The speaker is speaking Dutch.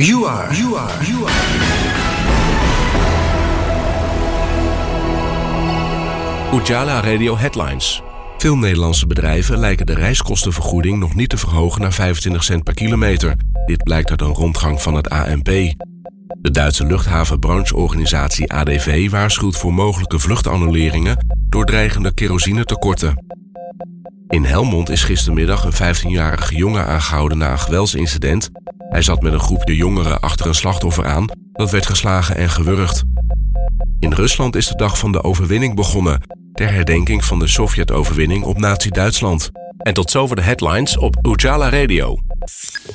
You are. Ujala Radio Headlines. Veel Nederlandse bedrijven lijken de reiskostenvergoeding nog niet te verhogen naar 25 cent per kilometer. Dit blijkt uit een rondgang van het ANP. De Duitse luchthavenbrancheorganisatie ADV waarschuwt voor mogelijke vluchtannuleringen door dreigende kerosinetekorten. In Helmond is gistermiddag een 15-jarige jongen aangehouden na een geweldsincident. Hij zat met een groepje jongeren achter een slachtoffer aan dat werd geslagen en gewurgd. In Rusland is de dag van de overwinning begonnen, ter herdenking van de Sovjet-overwinning op Nazi-Duitsland. En tot zover de headlines op Ujala Radio.